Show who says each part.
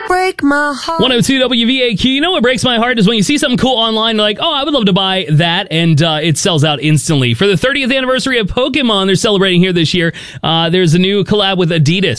Speaker 1: break my heart.
Speaker 2: 102 WVAQ. You know what breaks my heart is when you see something cool online, like, oh, I would love to buy that, and it sells out instantly. For the 30th anniversary of Pokemon they're celebrating here this year, there's a new collab with Adidas.